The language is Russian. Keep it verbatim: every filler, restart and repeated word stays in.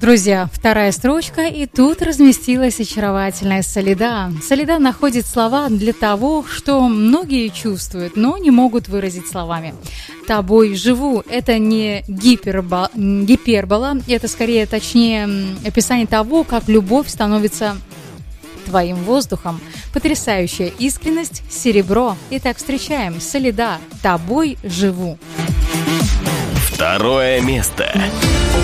Друзья, вторая строчка, и тут разместилась очаровательная Солида. Солида находит слова для того, что многие чувствуют, но не могут выразить словами. «Тобой живу» — это не гипербо... гипербола, это скорее, точнее, описание того, как любовь становится твоим воздухом. Потрясающая искренность, серебро. Итак, встречаем Солида, «Тобой живу». Второе место.